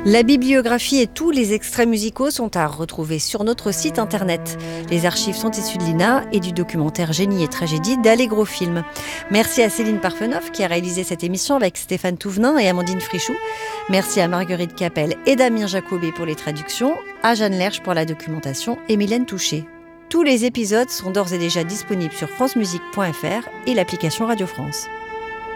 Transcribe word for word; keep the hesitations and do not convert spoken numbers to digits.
La bibliographie et tous les extraits musicaux sont à retrouver sur notre site internet. Les archives sont issues de l'I N A et du documentaire Génie et tragédie d'Allegro Film. Merci à Céline Parfenoff qui a réalisé cette émission avec Stéphane Touvenin et Amandine Frichou. Merci à Marguerite Capel et Damien Jacobet pour les traductions, à Jeanne Lerche pour la documentation et Mylène Touché. Tous les épisodes sont d'ores et déjà disponibles sur francemusique point f r et l'application Radio France.